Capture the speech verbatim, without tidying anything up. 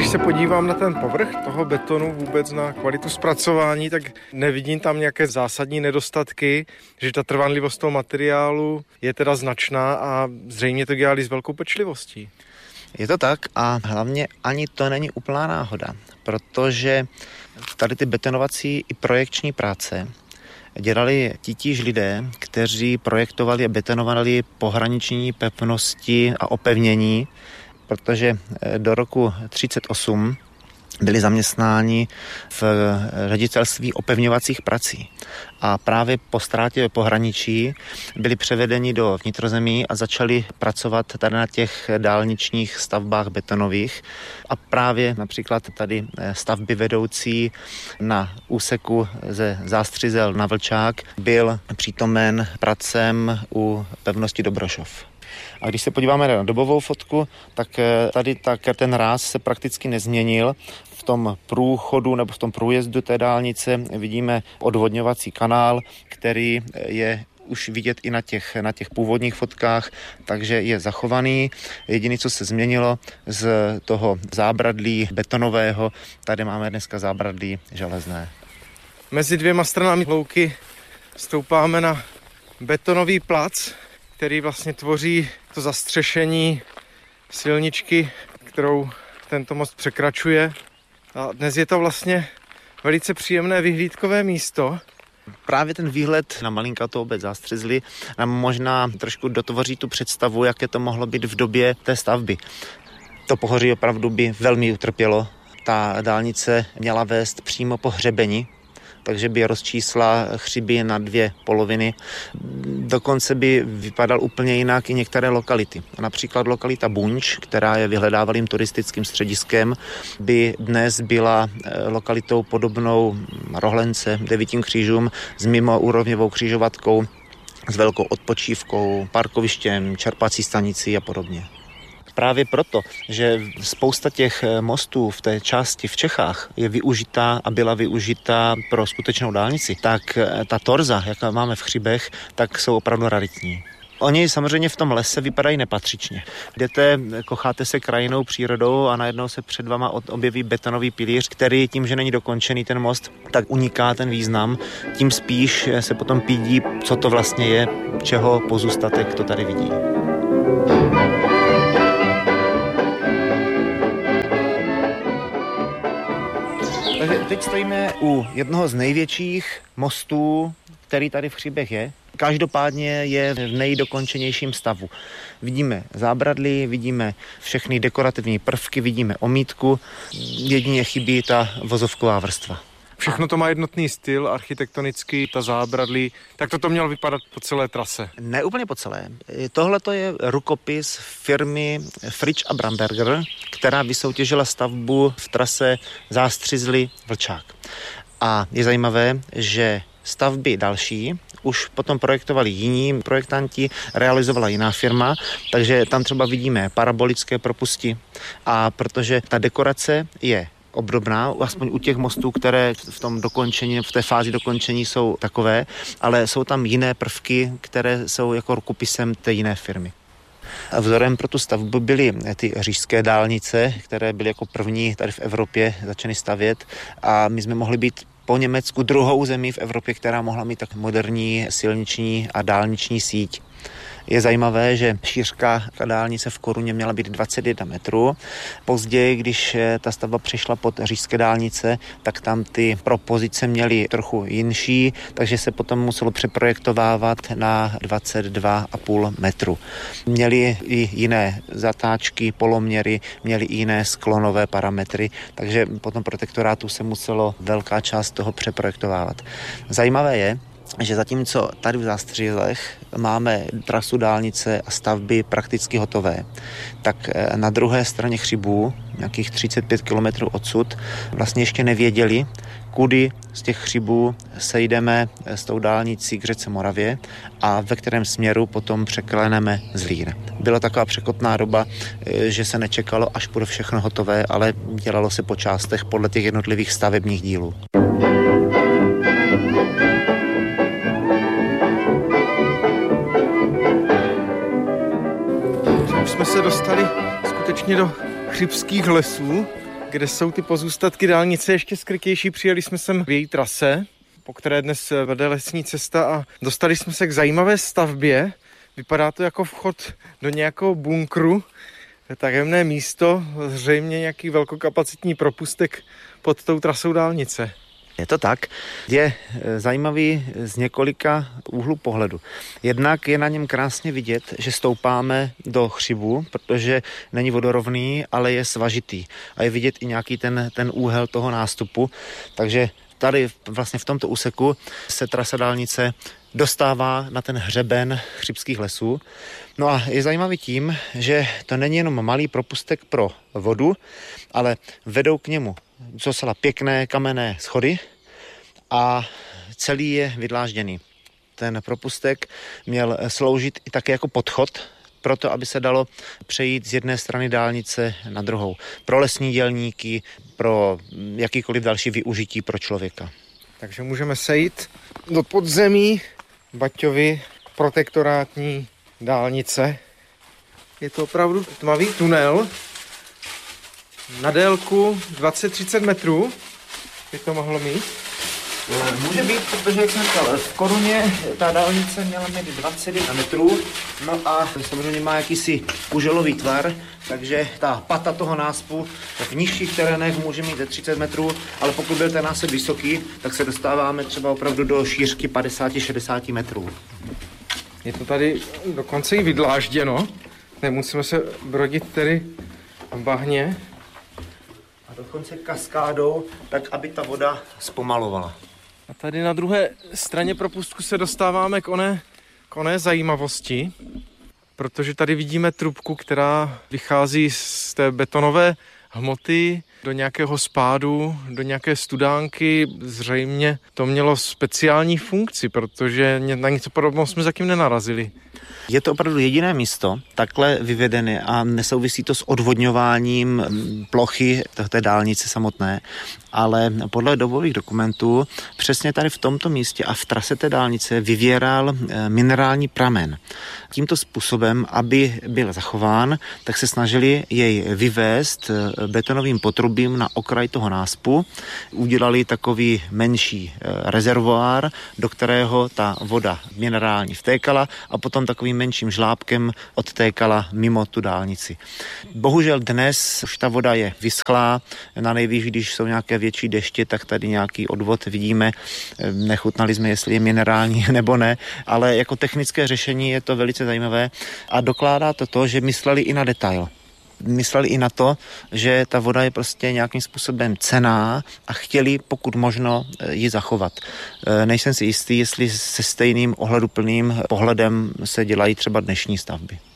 Když se podívám na ten povrch toho betonu, vůbec na kvalitu zpracování, tak nevidím tam nějaké zásadní nedostatky, že ta trvanlivost toho materiálu je teda značná a zřejmě to dělali s velkou pečlivostí. Je to tak a hlavně ani to není úplná náhoda, protože tady ty betonovací i projekční práce dělali titíž lidé, kteří projektovali a betonovali pohraniční pevnosti a opevnění, protože do roku třicet osm byli zaměstnáni v ředitelství opevňovacích prací. A právě po ztrátě pohraničí byli převedeni do vnitrozemí a začali pracovat tady na těch dálničních stavbách betonových. A právě například tady stavby vedoucí na úseku ze Zástřizel na Vlčák byl přítomen pracem u pevnosti Dobrošov. A když se podíváme na dobovou fotku, tak tady tak ten ráz se prakticky nezměnil. V tom průchodu nebo v tom průjezdu té dálnice vidíme odvodňovací kanál, který je už vidět i na těch, na těch původních fotkách, takže je zachovaný. Jediné, co se změnilo z toho zábradlí betonového, tady máme dneska zábradlí železné. Mezi dvěma stranami louky stoupáme na betonový plac, který vlastně tvoří to zastřešení silničky, kterou tento most překračuje. A dnes je to vlastně velice příjemné vyhlídkové místo. Právě ten výhled na malinkatou obec Zástřizli nám možná trošku dotvoří tu představu, jaké to mohlo být v době té stavby. To pohoří opravdu by velmi utrpělo. Ta dálnice měla vést přímo po hřebeni, takže by rozčísla hřiby na dvě poloviny. Dokonce by vypadal úplně jinak i některé lokality. Například lokalita Bunč, která je vyhledávaným turistickým střediskem, by dnes byla lokalitou podobnou Rohlence, Devítím křížům s mimoúrovňovou křižovatkou, s velkou odpočívkou, parkovištěm, čerpací stanicí a podobně. Právě proto, že spousta těch mostů v té části v Čechách je využitá a byla využitá pro skutečnou dálnici, tak ta torza, jaká máme v Chřibech, tak jsou opravdu raritní. Oni samozřejmě v tom lese vypadají nepatřičně. Jdete, kocháte se krajinou, přírodou a najednou se před váma objeví betonový pilíř, který tím, že není dokončený ten most, tak uniká ten význam. Tím spíš se potom pídí, co to vlastně je, čeho pozůstatek to tady vidí. Takže teď stojíme u jednoho z největších mostů, který tady v Chřibech je. Každopádně je v nejdokončenějším stavu. Vidíme zábradlí, vidíme všechny dekorativní prvky, vidíme omítku, jedině chybí ta vozovková vrstva. Všechno to má jednotný styl, architektonický, ta zábradlí, tak to to mělo vypadat po celé trase. Ne úplně po celé. Tohle to je rukopis firmy Fritsch a Bramberger, která vysoutěžila stavbu v trase Zástřizli-Vlčák. A je zajímavé, že stavby další už potom projektovali jiní projektanti, realizovala jiná firma, takže tam třeba vidíme parabolické propusti. A protože ta dekorace je obdobná, aspoň u těch mostů, které v tom dokončení, v té fázi dokončení jsou takové, ale jsou tam jiné prvky, které jsou jako rukopisem té jiné firmy. A vzorem pro tu stavbu byly ty říšské dálnice, které byly jako první tady v Evropě začeny stavět a my jsme mohli být po Německu druhou zemí v Evropě, která mohla mít tak moderní silniční a dálniční síť. Je zajímavé, že šířka dálnice v Koruně měla být dvacet jedna metrů. Později, když ta stavba přešla pod říšské dálnice, tak tam ty propozice měly trochu jinší, takže se potom muselo přeprojektovávat na dvacet dva a půl metru. Měli i jiné zatáčky, poloměry, měli i jiné sklonové parametry, takže potom protektorátu se muselo velká část toho přeprojektovávat. Zajímavé je, že zatímco tady v Zástřizlech máme trasu dálnice a stavby prakticky hotové, tak na druhé straně Chřibů, nějakých třicet pět kilometrů odsud, vlastně ještě nevěděli, kudy z těch Chřibů sejdeme s tou dálnicí k řece Moravě a ve kterém směru potom překleneme Zlín. Byla taková překotná doba, že se nečekalo, až bude všechno hotové, ale dělalo se po částech podle těch jednotlivých stavebních dílů. Jsme se dostali skutečně do chřibských lesů, kde jsou ty pozůstatky dálnice ještě skrytější. Přijeli jsme sem v její trase, po které dnes vede lesní cesta a dostali jsme se k zajímavé stavbě. Vypadá to jako vchod do nějakého bunkru, tajemné místo, zřejmě nějaký velkokapacitní propustek pod tou trasou dálnice. Je to tak. Je zajímavý z několika úhlů pohledu. Jednak je na něm krásně vidět, že stoupáme do chřibu, protože není vodorovný, ale je svažitý. A je vidět i nějaký ten, ten úhel toho nástupu. Takže tady vlastně v tomto úseku se trasa dálnice dostává na ten hřeben chřibských lesů. No a je zajímavý tím, že to není jenom malý propustek pro vodu, ale vedou k němu docela pěkné kamenné schody a celý je vydlážděný. Ten propustek měl sloužit i také jako podchod, proto aby se dalo přejít z jedné strany dálnice na druhou. Pro lesní dělníky, pro jakýkoliv další využití pro člověka. Takže můžeme sejít do podzemí Baťovy protektorátní dálnice. Je to opravdu tmavý tunel na délku dvacet třicet metrů. By to mohlo mít? Může být, protože jak jsem říkal, v koruně ta dálnice měla mít dvacet jedna metrů, no a samozřejmě má jakýsi kuželový tvar, takže ta pata toho náspu v nižších terénech může mít třicet metrů, ale pokud byl ten násep vysoký, tak se dostáváme třeba opravdu do šířky padesát až šedesát metrů. Je to tady dokonce i vydlážděno, nemusíme se brodit tedy v bahně. A dokonce kaskádou, tak aby ta voda zpomalovala. A tady na druhé straně propustku se dostáváme k oné, k oné zajímavosti, protože tady vidíme trubku, která vychází z té betonové hmoty do nějakého spádu, do nějaké studánky. Zřejmě to mělo speciální funkci, protože na něco podobného jsme zatím nenarazili. Je to opravdu jediné místo, takhle vyvedené a nesouvisí to s odvodňováním plochy té dálnice samotné, ale podle dobových dokumentů přesně tady v tomto místě a v trase té dálnice vyvěral minerální pramen. Tímto způsobem, aby byl zachován, tak se snažili jej vyvést betonovým potrubím na okraj toho náspu. Udělali takový menší rezervoár, do kterého ta voda minerální vtékala a potom takovým menším žlábkem odtékala mimo tu dálnici. Bohužel dnes už ta voda je vyschlá, na nejvýš, když jsou nějaké větší deště, tak tady nějaký odvod vidíme. Nechutnali jsme, jestli je minerální nebo ne, ale jako technické řešení je to velice zajímavé a dokládá to to, že mysleli i na detail. Mysleli i na to, že ta voda je prostě nějakým způsobem cenná a chtěli pokud možno ji zachovat. Nejsem si jistý, jestli se stejným ohleduplným pohledem se dělají třeba dnešní stavby.